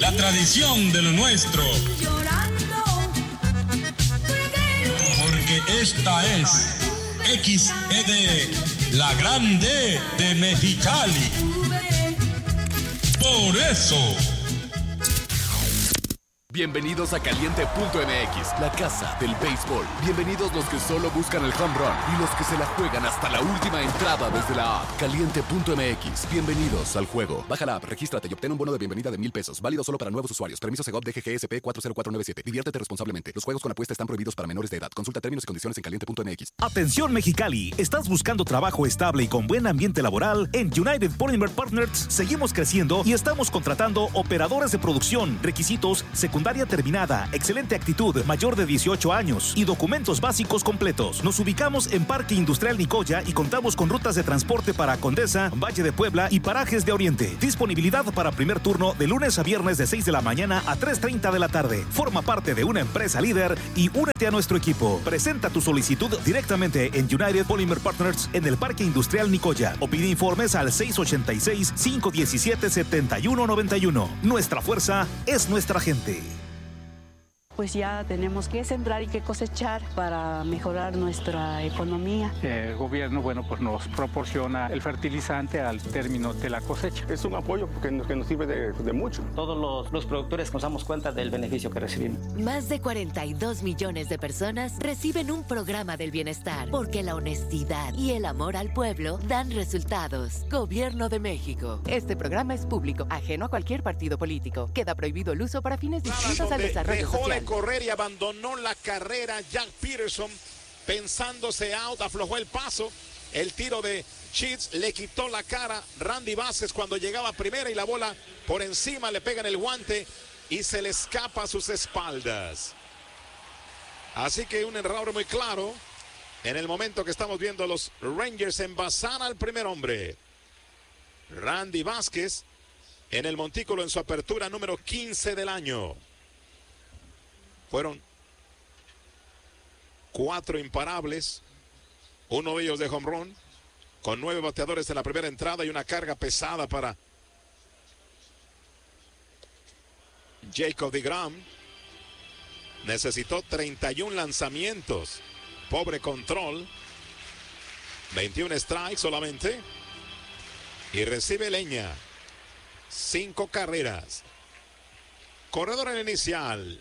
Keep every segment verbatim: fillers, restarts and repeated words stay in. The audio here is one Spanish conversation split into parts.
la tradición de lo nuestro. Porque esta es X E D, la grande de Mexicali. Por eso. Bienvenidos a Caliente punto M X, la casa del béisbol. Bienvenidos los que solo buscan el home run y los que se la juegan hasta la última entrada desde la app. Caliente punto M X, bienvenidos al juego. Baja la app, regístrate y obtén un bono de bienvenida de mil pesos. Válido solo para nuevos usuarios. Permiso Segov D G G S P cuatro cero cuatro nueve siete. Diviértete responsablemente. Los juegos con apuesta están prohibidos para menores de edad. Consulta términos y condiciones en Caliente punto M X. Atención Mexicali, ¿estás buscando trabajo estable y con buen ambiente laboral? En United Polymer Partners seguimos creciendo y estamos contratando operadores de producción. Requisitos: secundaria terminada, excelente actitud, mayor de dieciocho años y documentos básicos completos. Nos ubicamos en Parque Industrial Nicoya y contamos con rutas de transporte para Condesa, Valle de Puebla y Parajes de Oriente. Disponibilidad para primer turno de lunes a viernes de seis de la mañana a tres treinta de la tarde. Forma parte de una empresa líder y únete a nuestro equipo. Presenta tu solicitud directamente en United Polymer Partners en el Parque Industrial Nicoya o pide informes al seis ochenta y seis, cinco diecisiete, setenta y uno noventa y uno. Nuestra fuerza es nuestra gente. Pues ya tenemos que sembrar y que cosechar para mejorar nuestra economía. El gobierno, bueno, pues nos proporciona el fertilizante al término de la cosecha. Es un apoyo porque nos, que nos sirve de, de mucho. Todos los, los productores nos damos cuenta del beneficio que recibimos. Más de cuarenta y dos millones de personas reciben un programa del bienestar porque la honestidad y el amor al pueblo dan resultados. Gobierno de México. Este programa es público, ajeno a cualquier partido político. Queda prohibido el uso para fines distintos al desarrollo social. Correr y abandonó la carrera Jack Peterson pensándose out, aflojó el paso, el tiro de Sheets le quitó la cara Randy Vázquez cuando llegaba a primera y la bola por encima le pega en el guante y se le escapa a sus espaldas. Así que un error muy claro en el momento que estamos viendo a los Rangers envasar al primer hombre. Randy Vázquez en el montículo en su apertura número quince del año. Fueron cuatro imparables, uno de ellos de home run, con nueve bateadores en la primera entrada y una carga pesada para Jacob deGrom. Necesitó treinta y uno lanzamientos, pobre control, veintiún strikes solamente, y recibe leña, cinco carreras. Corredor en el inicial.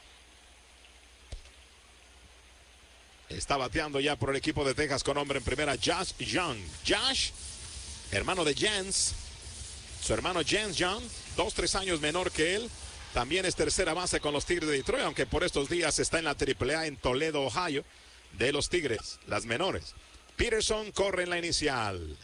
Está bateando ya por el equipo de Texas con hombre en primera, Josh Young. Josh, hermano de Jens. Su hermano Jens Young, dos, tres años menor que él. También es tercera base con los Tigres de Detroit, aunque por estos días está en la triple A en Toledo, Ohio, de los Tigres, las menores. Peterson corre en la inicial.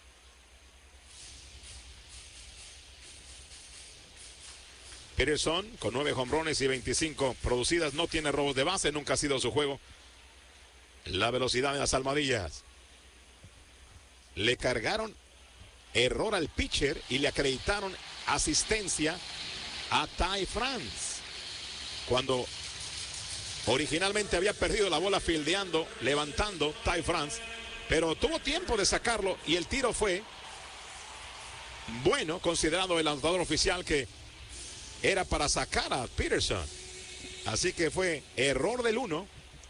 Peterson con nueve jonrones y veinticinco producidas, no tiene robos de base, nunca ha sido su juego. La velocidad de las almohadillas. Le cargaron error al pitcher y le acreditaron asistencia a Ty France. Cuando originalmente había perdido la bola fildeando, levantando Ty France. Pero tuvo tiempo de sacarlo y el tiro fue bueno, considerado el lanzador oficial que era para sacar a Peterson. Así que fue error del uno.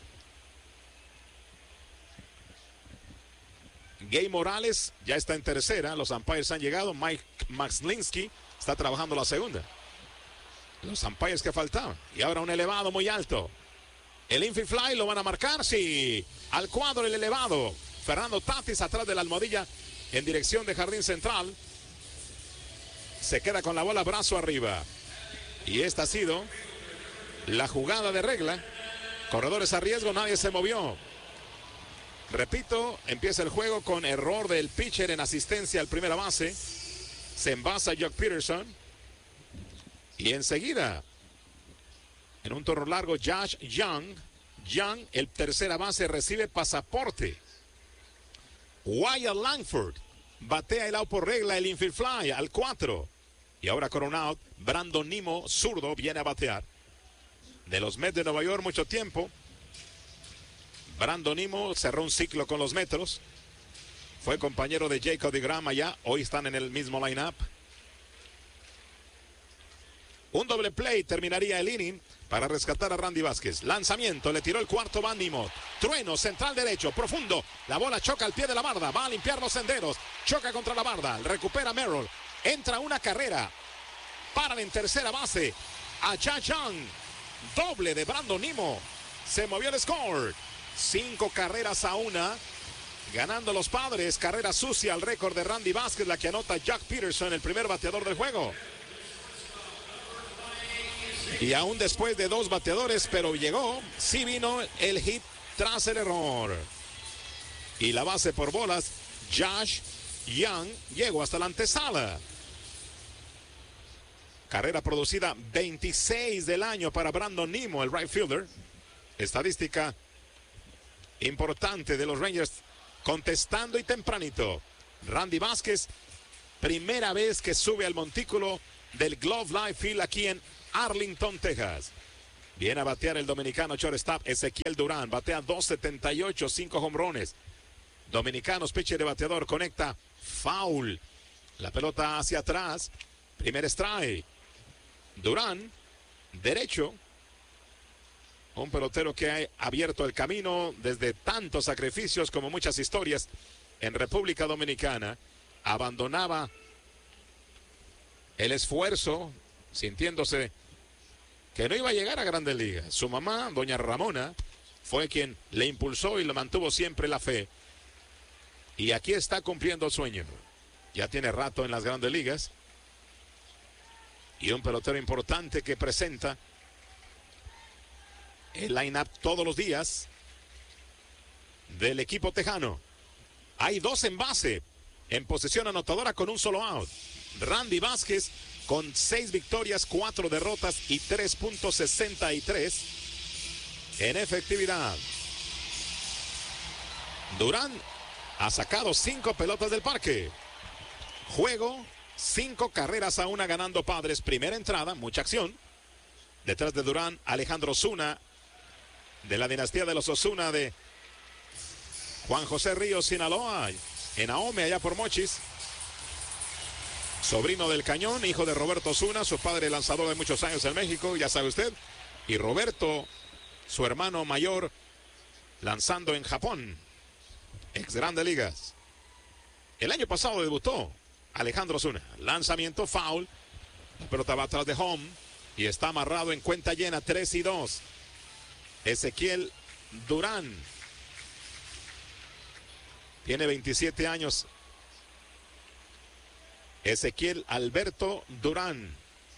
Gay Morales ya está en tercera. Los umpires han llegado. Mike Maxlinsky está trabajando la segunda. Los umpires que faltaban. Y ahora un elevado muy alto. El infield fly lo van a marcar. Sí. Al cuadro el elevado. Fernando Tatis atrás de la almohadilla en dirección de jardín central. Se queda con la bola brazo arriba. Y esta ha sido la jugada de regla. Corredores a riesgo. Nadie se movió. Repito, empieza el juego con error del pitcher en asistencia al primera base. Se envasa Jock Peterson. Y enseguida, en un turno largo, Josh Young. Young, el tercera base, recibe pasaporte. Wyatt Langford batea el out por regla, el infield fly al cuatro. Y ahora con un out, Brandon Nimmo, zurdo, viene a batear. De los Mets de Nueva York, mucho tiempo. Brandon Nimmo cerró un ciclo con los Metros. Fue compañero de Jacob deGrom allá. Hoy están en el mismo line-up. Un doble play terminaría el inning para rescatar a Randy Vázquez. Lanzamiento, le tiró el cuarto Van Nimmo. Trueno, central derecho, profundo. La bola choca al pie de la barda, va a limpiar los senderos. Choca contra la barda, recupera Merrill. Entra una carrera. Paran en tercera base. A Cha Chang. Doble de Brandon Nimmo. Se movió el score. Cinco carreras a una. Ganando los Padres. Carrera sucia al récord de Randy Vázquez, la que anota Jack Peterson, el primer bateador del juego. Y aún después de dos bateadores, pero llegó, sí vino el hit tras el error. Y la base por bolas, Josh Young llegó hasta la antesala. Carrera producida veintiséis del año para Brandon Nimmo, el right fielder. Estadística importante de los Rangers, contestando y tempranito. Randy Vázquez, primera vez que sube al montículo del Globe Life Field aquí en Arlington, Texas. Viene a batear el dominicano shortstop Ezequiel Durán. Batea dos setenta y ocho, cinco hombrones. Dominicanos, pitcher de bateador, conecta. Foul. La pelota hacia atrás. Primer strike. Durán, derecho. Un pelotero que ha abierto el camino desde tantos sacrificios como muchas historias en República Dominicana. Abandonaba el esfuerzo, sintiéndose que no iba a llegar a Grandes Ligas. Su mamá, doña Ramona, fue quien le impulsó y le mantuvo siempre la fe. Y aquí está cumpliendo el sueño. Ya tiene rato en las Grandes Ligas. Y un pelotero importante que presenta el line-up todos los días del equipo tejano. Hay dos en base, en posición anotadora con un solo out. Randy Vázquez con seis victorias, cuatro derrotas y tres punto sesenta y tres en efectividad. Durán ha sacado cinco pelotas del parque. Juego, cinco carreras a una ganando Padres. Primera entrada, mucha acción. Detrás de Durán, Alejandro Osuna, de la dinastía de los Osuna de Juan José Ríos, Sinaloa, en Ahome, allá por Mochis. Sobrino del Cañón, hijo de Roberto Osuna, su padre lanzador de muchos años en México, ya sabe usted. Y Roberto, su hermano mayor, lanzando en Japón, ex Grandes Ligas. El año pasado debutó Alejandro Osuna. Lanzamiento, foul. La pelota va atrás de home y está amarrado en cuenta llena, tres y dos. Ezequiel Durán tiene veintisiete años. Ezequiel Alberto Durán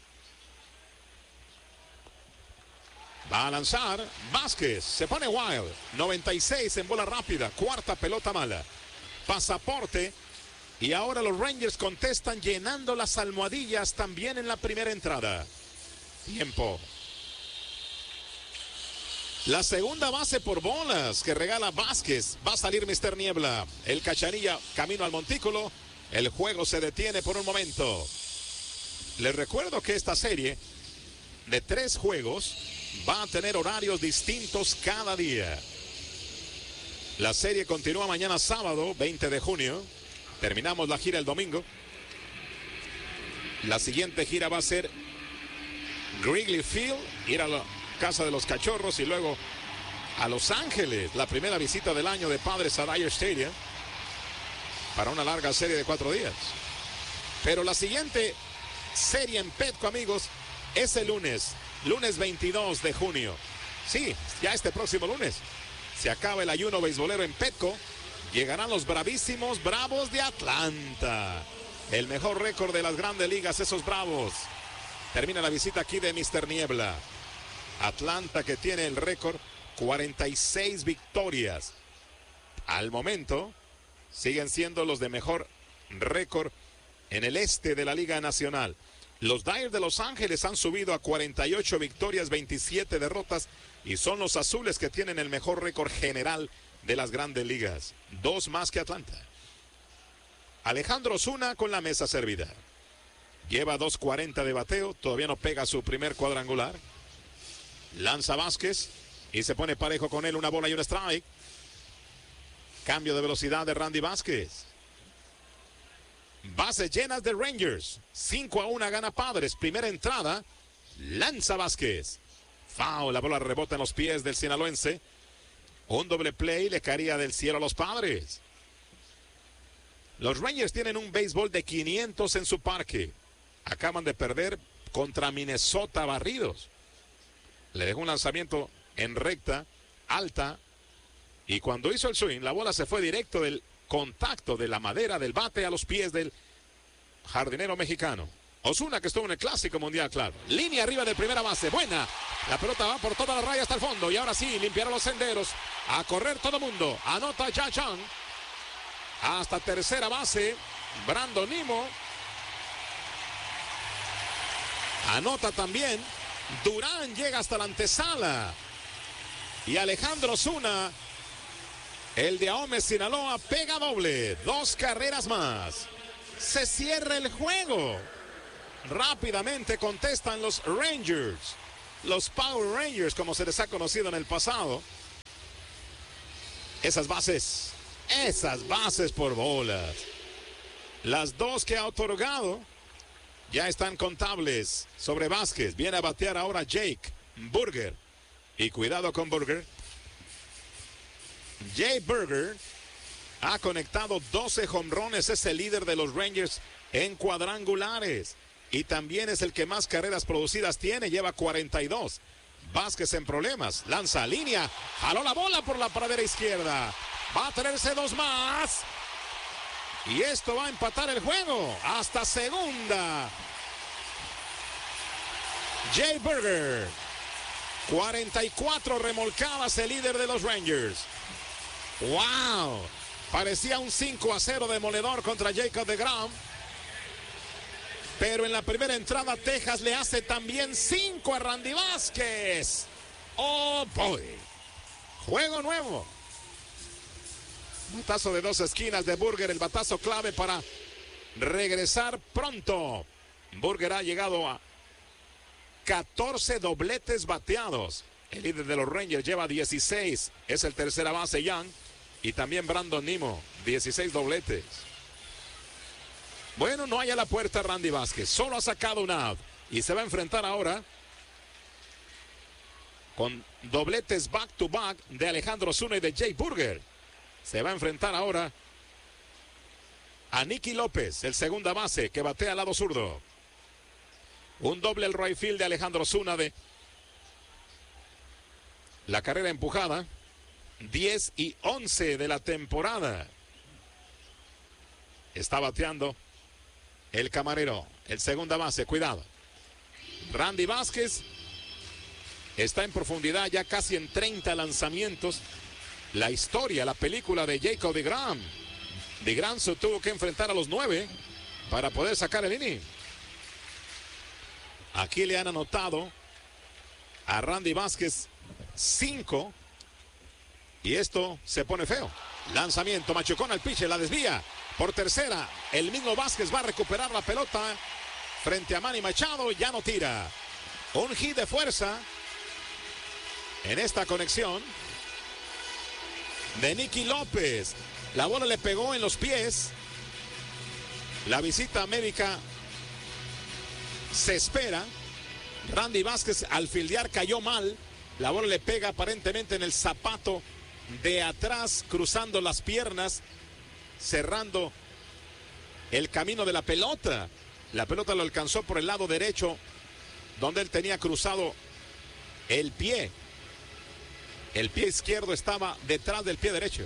va a lanzar. Vázquez se pone wild. noventa y seis en bola rápida. Cuarta pelota mala. Pasaporte. Y ahora los Rangers contestan llenando las almohadillas también en la primera entrada. Tiempo. La segunda base por bolas que regala Vázquez. Va a salir mister Niebla. El Cachanilla camino al montículo. El juego se detiene por un momento. Les recuerdo que esta serie de tres juegos va a tener horarios distintos cada día. La serie continúa mañana sábado, veinte de junio. Terminamos la gira el domingo. La siguiente gira va a ser Wrigley Field, ir a la casa de los Cachorros y luego a Los Ángeles. La primera visita del año de Padres a Dodger Stadium para una larga serie de cuatro días. Pero la siguiente serie en Petco, amigos, es el lunes, lunes veintidós de junio. Sí, ya este próximo lunes se acaba el ayuno beisbolero en Petco. Llegarán los bravísimos Bravos de Atlanta. El mejor récord de las Grandes Ligas, esos Bravos. Termina la visita aquí de mister Niebla. Atlanta, que tiene el récord, cuarenta y seis victorias. Al momento siguen siendo los de mejor récord en el este de la Liga Nacional. Los Dodgers de Los Ángeles han subido a cuarenta y ocho victorias, veintisiete derrotas, y son los azules que tienen el mejor récord general de las Grandes Ligas. Dos más que Atlanta. Alejandro Osuna con la mesa servida. Lleva dos cuarenta de bateo, todavía no pega su primer cuadrangular. Lanza Vázquez y se pone parejo con él, una bola y un strike. Cambio de velocidad de Randy Vázquez. Bases llenas de Rangers. cinco a uno gana Padres. Primera entrada. Lanza Vázquez. Foul, la bola rebota en los pies del sinaloense. Un doble play le caería del cielo a los Padres. Los Rangers tienen un béisbol de quinientos en su parque. Acaban de perder contra Minnesota barridos. Le dejó un lanzamiento en recta, alta. Y cuando hizo el swing, la bola se fue directo del contacto de la madera del bate a los pies del jardinero mexicano. Ozuna, que estuvo en el Clásico Mundial, claro. Línea arriba de primera base, buena. La pelota va por toda la raya hasta el fondo. Y ahora sí, limpiará los senderos. A correr todo mundo. Anota Ya Chang. Hasta tercera base, Brandon Nimmo. Anota también. Durán llega hasta la antesala. Y Alejandro Ozuna, el de Ahome, Sinaloa, pega doble. Dos carreras más. Se cierra el juego. Rápidamente contestan los Rangers. Los Power Rangers, como se les ha conocido en el pasado. Esas bases. Esas bases por bolas. Las dos que ha otorgado ya están contables sobre Vázquez. Viene a batear ahora Jake Burger. Y cuidado con Burger. Jay Burger ha conectado doce jonrones. Es el líder de los Rangers en cuadrangulares. Y también es el que más carreras producidas tiene. Lleva cuarenta y dos. Vázquez en problemas. Lanza línea. Jaló la bola por la pradera izquierda. Va a tenerse dos más. Y esto va a empatar el juego. Hasta segunda. Jay Burger. cuarenta y cuatro remolcadas, el líder de los Rangers. ¡Wow! Parecía un cinco a cero demoledor contra Jacob deGrom. Pero en la primera entrada Texas le hace también cinco a Randy Vázquez. ¡Oh, boy! Juego nuevo. Batazo de dos esquinas de Burger, el batazo clave para regresar pronto. Burger ha llegado a catorce dobletes bateados. El líder de los Rangers lleva dieciséis. Es el tercera base Young. Y también Brandon Nimmo, dieciséis dobletes. Bueno, no hay a la puerta Randy Vázquez. Solo ha sacado un out. Y se va a enfrentar ahora con dobletes back to back de Alejandro Ozuna y de Jay Burger. Se va a enfrentar ahora a Nicky López, el segunda base, que batea al lado zurdo. Un doble el right field de Alejandro Ozuna de la carrera empujada. diez y once de la temporada. Está bateando el camarero, el segunda base, cuidado. Randy Vázquez está en profundidad, ya casi en treinta lanzamientos. La historia, la película de Jacob deGrom. deGrom se tuvo que enfrentar a los nueve para poder sacar el inning. Aquí le han anotado a Randy Vázquez cinco. Y esto se pone feo. Lanzamiento, machucón al pitcher, la desvía. Por tercera, el mismo Vázquez va a recuperar la pelota frente a Manny Machado. Ya no tira. Un hit de fuerza en esta conexión de Nicky López. La bola le pegó en los pies. La visita médica se espera. Randy Vázquez al fildear cayó mal. La bola le pega aparentemente en el zapato de atrás, cruzando las piernas, cerrando el camino de la pelota. La pelota lo alcanzó por el lado derecho, donde él tenía cruzado el pie. El pie izquierdo estaba detrás del pie derecho.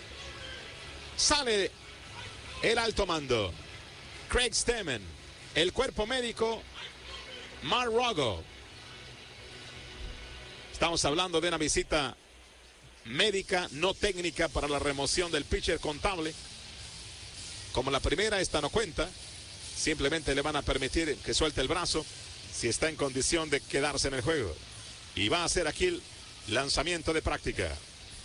Sale el alto mando. Craig Stammen, el cuerpo médico, Mark Rogo. Estamos hablando de una visita médica, no técnica, para la remoción del pitcher contable. Como la primera, esta no cuenta. Simplemente le van a permitir que suelte el brazo si está en condición de quedarse en el juego. Y va a hacer aquí el lanzamiento de práctica.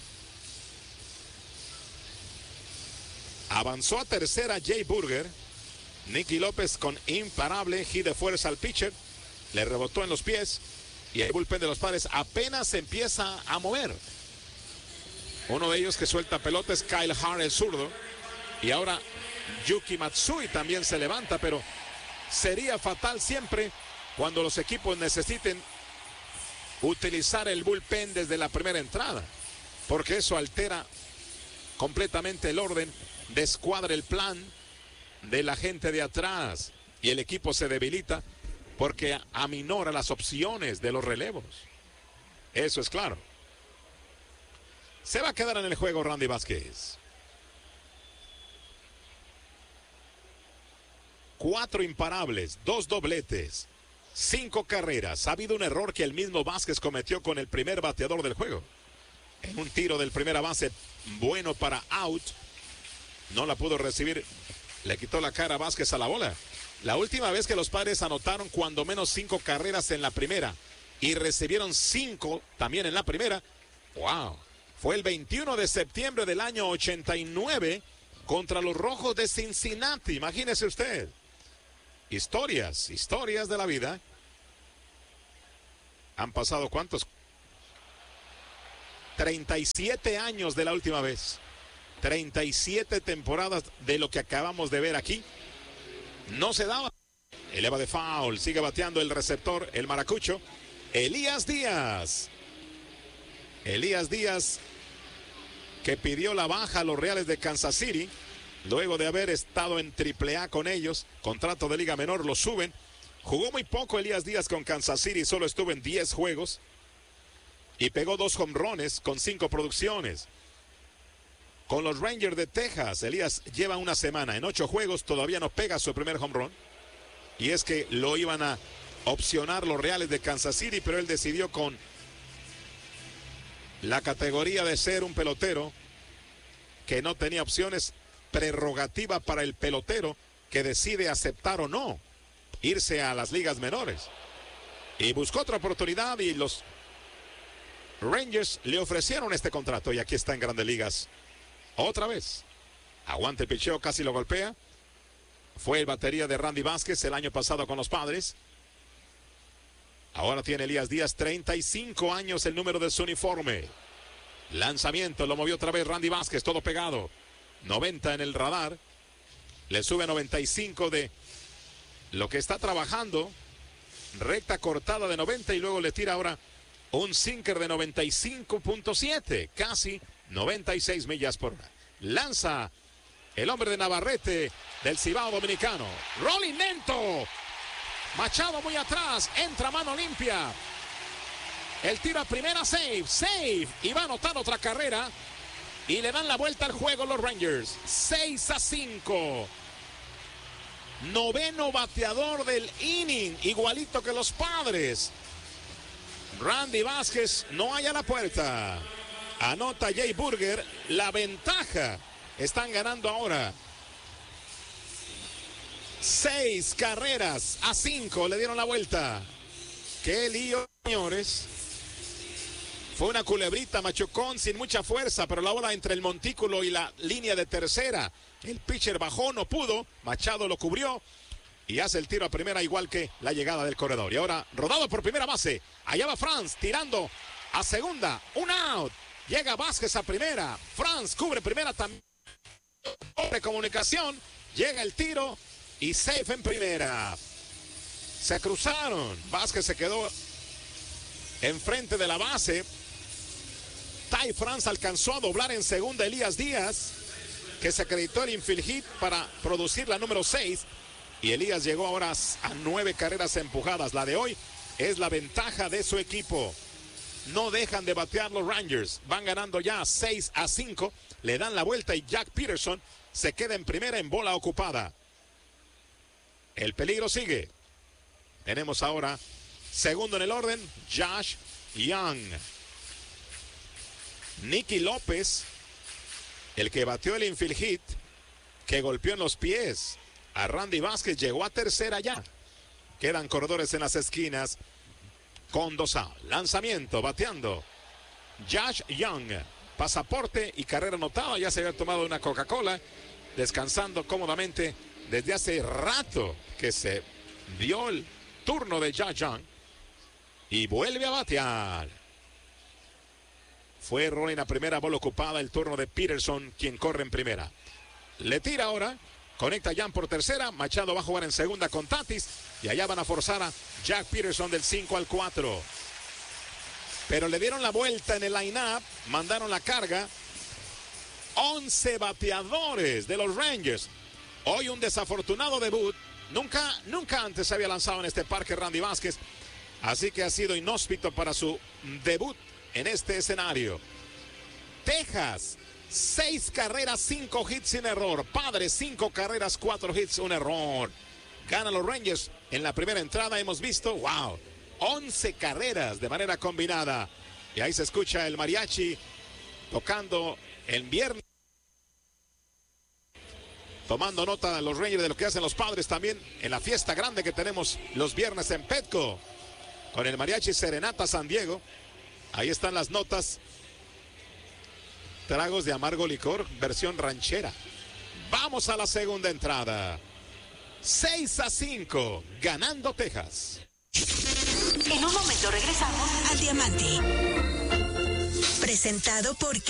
Avanzó a tercera Jay Burger. Nicky López con imparable hit de fuerza al pitcher. Le rebotó en los pies. Y el bullpen de los Padres apenas se empieza a mover. Uno de ellos que suelta pelota es Kyle Hart, el zurdo. Y ahora Yuki Matsui también se levanta, pero sería fatal siempre cuando los equipos necesiten utilizar el bullpen desde la primera entrada, porque eso altera completamente el orden, descuadra el plan de la gente de atrás y el equipo se debilita porque aminora las opciones de los relevos. Eso es claro. Se va a quedar en el juego Randy Vázquez. Cuatro imparables, dos dobletes, cinco carreras. Ha habido un error que el mismo Vázquez cometió con el primer bateador del juego. En un tiro del primera base bueno para out. No la pudo recibir. Le quitó la cara a Vázquez a la bola. La última vez que los Padres anotaron cuando menos cinco carreras en la primera y recibieron cinco también en la primera. ¡Wow! Fue el veintiuno de septiembre del año ochenta y nueve contra los Rojos de Cincinnati. Imagínese usted. Historias, historias de la vida. Han pasado ¿cuántos? treinta y siete años de la última vez. treinta y siete temporadas de lo que acabamos de ver aquí. No se daba. Eleva de foul. Sigue bateando el receptor, el maracucho. Elías Díaz. Elías Díaz, que pidió la baja a los Reales de Kansas City. Luego de haber estado en triple A con ellos. Contrato de liga menor, lo suben. Jugó muy poco Elías Díaz con Kansas City. Solo estuvo en diez juegos. Y pegó dos jonrones con cinco producciones. Con los Rangers de Texas, Elías lleva una semana. En ocho juegos todavía no pega su primer home run. Y es que lo iban a opcionar los Reales de Kansas City, pero él decidió con la categoría de ser un pelotero que no tenía opciones, prerrogativa para el pelotero que decide aceptar o no irse a las ligas menores. Y buscó otra oportunidad y los Rangers le ofrecieron este contrato y aquí está en Grandes Ligas. Otra vez. Aguante el picheo, casi lo golpea. Fue el batería de Randy Vázquez el año pasado con los Padres. Ahora tiene Elías Díaz, treinta y cinco años el número de su uniforme. Lanzamiento, lo movió otra vez Randy Vázquez, todo pegado. noventa en el radar. Le sube a noventa y cinco de lo que está trabajando. Recta cortada de noventa y luego le tira ahora un sinker de noventa y cinco punto siete. Casi noventa y seis millas por hora. Lanza el hombre de Navarrete del Cibao Dominicano. Rolling lento. Machado muy atrás. Entra mano limpia. El tiro a primera, save. Save. Y va a anotar otra carrera. Y le dan la vuelta al juego los Rangers. seis a cinco. Noveno bateador del inning. Igualito que los Padres. Randy Vázquez no hay a la puerta. Anota Jay Burger. La ventaja. Están ganando ahora. Seis carreras a cinco. Le dieron la vuelta. Qué lío, señores. Fue una culebrita, machucón, sin mucha fuerza, pero la bola entre el montículo y la línea de tercera. El pitcher bajó, no pudo. Machado lo cubrió. Y hace el tiro a primera igual que la llegada del corredor. Y ahora rodado por primera base. Allá va Franz tirando a segunda. Un out. Llega Vázquez a primera. Franz cubre primera también. Doble comunicación. Llega el tiro y safe en primera. Se cruzaron. Vázquez se quedó enfrente de la base. Ty France alcanzó a doblar en segunda Elías Díaz, que se acreditó el infield hit para producir la número seis. Y Elías llegó ahora a nueve carreras empujadas. La de hoy es la ventaja de su equipo. No dejan de batear los Rangers. Van ganando ya seis a cinco. Le dan la vuelta y Jack Peterson se queda en primera en bola ocupada. El peligro sigue. Tenemos ahora segundo en el orden, Josh Young. Nicky López, el que batió el infield hit, que golpeó en los pies a Randy Vázquez, llegó a tercera ya. Quedan corredores en las esquinas con dos out. Lanzamiento, bateando. Josh Young, pasaporte y carrera anotada. Ya se había tomado una Coca-Cola, descansando cómodamente desde hace rato que se dio el turno de Josh Young. Y vuelve a batear. Fue rolling a primera, bola ocupada, el turno de Peterson, quien corre en primera. Le tira ahora Conecta Jan por tercera. Machado va a jugar en segunda con Tatis. Y allá van a forzar a Jack Peterson del cinco al cuatro. Pero le dieron la vuelta en el line-up. Mandaron la carga. once bateadores de los Rangers. Hoy un desafortunado debut. Nunca, nunca antes se había lanzado en este parque Randy Vázquez. Así que ha sido inhóspito para su debut en este escenario. Texas, seis carreras, cinco hits sin error. Padres, cinco carreras, cuatro hits, un error. Ganan los Rangers. En la primera entrada hemos visto, wow, once carreras de manera combinada. Y ahí se escucha el mariachi tocando el viernes. Tomando nota de los Rangers de lo que hacen los Padres también en la fiesta grande que tenemos los viernes en Petco. Con el mariachi Serenata San Diego. Ahí están las notas. Tragos de amargo licor, versión ranchera. Vamos a la segunda entrada. seis a cinco, ganando Texas. En un momento regresamos al Diamante. Presentado por